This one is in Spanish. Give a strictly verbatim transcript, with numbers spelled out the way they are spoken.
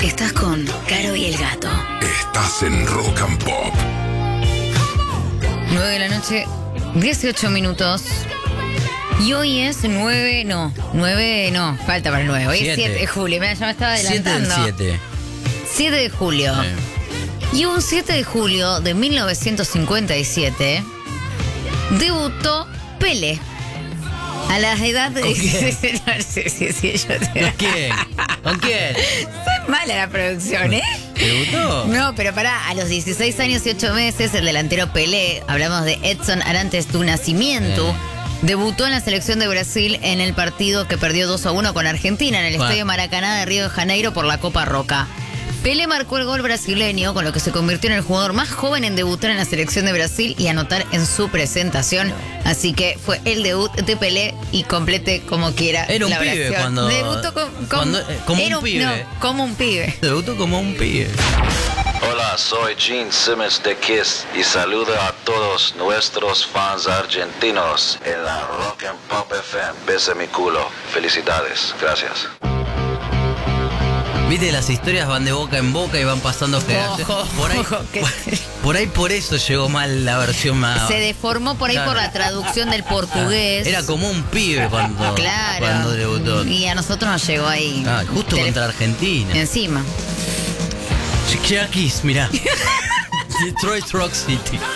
Estás con Caro y el Gato. Estás en Rock and Pop. nueve de la noche, dieciocho minutos. Y hoy es nueve, no, nueve, no, falta para el nueve. Hoy es siete de julio, mira, ya me estaba adelantando. siete del siete. siete de julio. Sí. Y un siete de julio de mil novecientos cincuenta y siete debutó Pelé. A la edad de... ¿Con quién? no sé si sí, yo te... ¿Con quién? ¿Con quién? Es mala la producción, ¿eh? ¿Debutó? No, pero pará, a los dieciséis años y ocho meses, el delantero Pelé, hablamos de Edson Arantes do Nascimento, eh. debutó en la selección de Brasil en el partido que perdió dos a uno con Argentina en el Bueno. Estadio Maracaná de Río de Janeiro por la Copa Roca. Pelé marcó el gol brasileño, con lo que se convirtió en el jugador más joven en debutar en la selección de Brasil y anotar en su presentación. Así que fue el debut de Pelé y complete como quiera Era un la pibe oración. cuando- Debutó con- con- cuando- eh, como era un pibe. No, como un pibe. Debutó como un pibe. Hola, soy Gene Simmons de Kiss y saludo a todos nuestros fans argentinos en la Rock and Pop F M. Bese mi culo. Felicidades. Gracias. Viste, las historias van de boca en boca y van pasando generaciones. Ojo, por ahí, ojo, que- por, por ahí por eso llegó mal la versión más. Se deformó por ahí Claro. por la traducción del portugués. Era como un pibe cuando, Claro. cuando debutó. Y a nosotros nos llegó ahí. Ah, justo Tele- contra Argentina. Encima. Chiquiakis, mirá. Detroit Rock City.